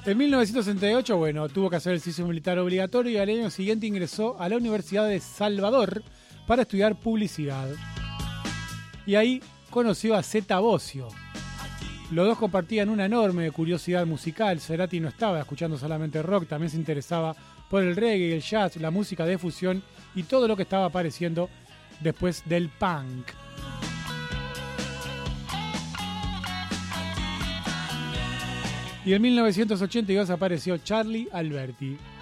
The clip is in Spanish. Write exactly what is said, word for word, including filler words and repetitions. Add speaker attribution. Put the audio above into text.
Speaker 1: En mil novecientos sesenta y ocho, bueno, tuvo que hacer el servicio militar obligatorio y al año siguiente ingresó a la Universidad de Salvador para estudiar publicidad. Y ahí conoció a Zeta Bosio. Los dos compartían una enorme curiosidad musical. Cerati no estaba escuchando solamente rock, también se interesaba por el reggae, el jazz, la música de fusión y todo lo que estaba apareciendo después del punk. Y en mil novecientos ochenta y dos apareció Charlie Alberti.